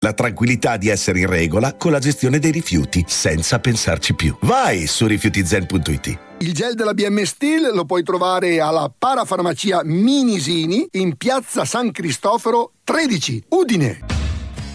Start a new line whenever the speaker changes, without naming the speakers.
La tranquillità di essere in regola con la gestione dei rifiuti, senza pensarci più. Vai su rifiutizen.it.
Il gel della BM Steel lo puoi trovare alla parafarmacia Minisini in piazza San Cristoforo 13, Udine.